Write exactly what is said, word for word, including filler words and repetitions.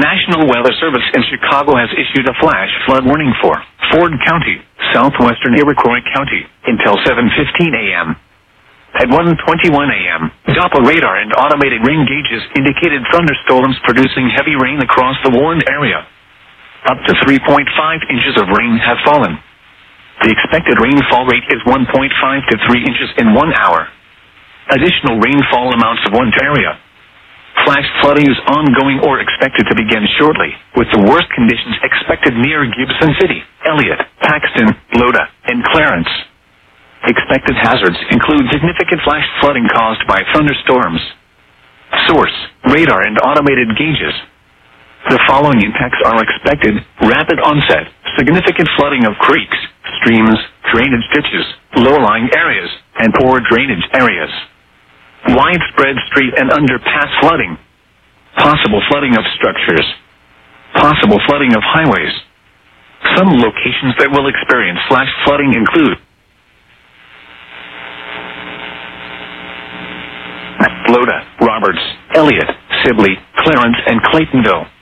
National Weather Service in Chicago has issued a flash flood warning for Ford County, southwestern Iroquois County, until seven fifteen a.m. At one twenty-one a.m., Doppler radar and automated rain gauges indicated thunderstorms producing heavy rain across the warned area. Up to three point five inches of rain have fallen. The expected rainfall rate is one point five to three inches in one hour. Additional rainfall amounts of one area. Flash flooding is ongoing or expected to begin shortly, with the worst conditions expected near Gibson City, Elliott, Paxton, Loda, and Clarence. Expected hazards include significant flash flooding caused by thunderstorms. Source: radar and automated gauges. The following impacts are expected: rapid onset, significant flooding of creeks, streams, drainage ditches, low-lying areas, and poor drainage areas. Widespread street and underpass flooding. Possible flooding of structures. Possible flooding of highways. Some locations that will experience flash flooding include Loda, Roberts, Elliott, Sibley, Clarence, and Claytonville.